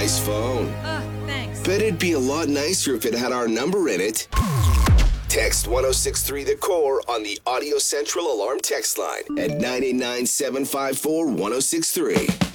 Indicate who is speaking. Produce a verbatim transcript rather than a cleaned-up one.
Speaker 1: Nice phone.
Speaker 2: Oh, thanks.
Speaker 1: Bet it'd be a lot nicer if it had our number in it. Text one oh six three The Core on the Audio Central Alarm text line at nine eight nine, seven five four, one oh six three.